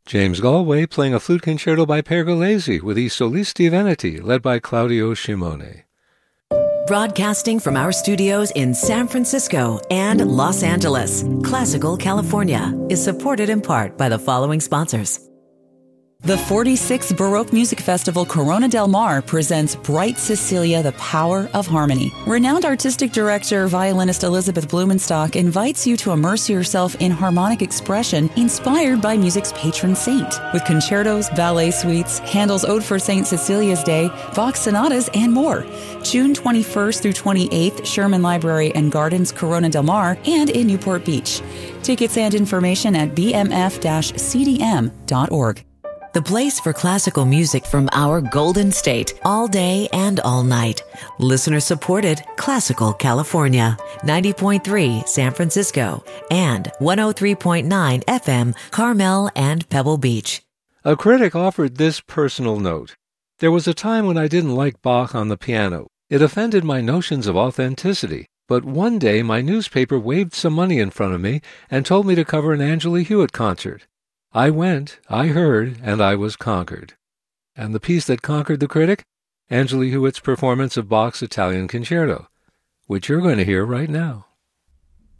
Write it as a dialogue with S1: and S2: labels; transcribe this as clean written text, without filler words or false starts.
S1: James Galway playing a flute concerto by Pergolesi with I Solisti Veneti, led by Claudio Scimone.
S2: Broadcasting from our studios in San Francisco and Los Angeles, Classical California is supported in part by the following sponsors.
S3: The 46th Baroque Music Festival Corona del Mar presents Bright Cecilia, the Power of Harmony. Renowned artistic director, violinist Elizabeth Blumenstock invites you to immerse yourself in harmonic expression inspired by music's patron saint, with concertos, ballet suites, Handel's Ode for St. Cecilia's Day, Bach sonatas, and more. June 21st through 28th, Sherman Library and Gardens, Corona del Mar, and in Newport Beach. Tickets and information at bmf-cdm.org.
S2: The place for classical music from our Golden State, all day and all night. Listener-supported Classical California, 90.3 San Francisco, and 103.9 FM Carmel and Pebble Beach.
S1: A critic offered this personal note. There was a time when I didn't like Bach on the piano. It offended my notions of authenticity. But one day my newspaper waved some money in front of me and told me to cover an Angela Hewitt concert. I went, I heard, and I was conquered. And the piece that conquered the critic? Angela Hewitt's performance of Bach's Italian Concerto, which you're going to hear right now.